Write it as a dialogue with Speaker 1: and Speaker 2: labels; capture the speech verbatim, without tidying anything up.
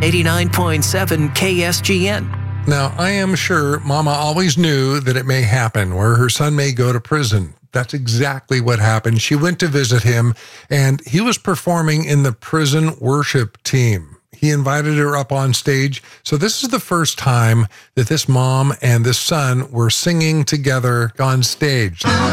Speaker 1: eighty-nine point seven K S G N.
Speaker 2: Now, I am sure Mama always knew that it may happen, where her son may go to prison. That's exactly what happened. She went to visit him, and he was performing in the prison worship team. He invited her up on stage. So this is the first time that this mom and this son were singing together on stage.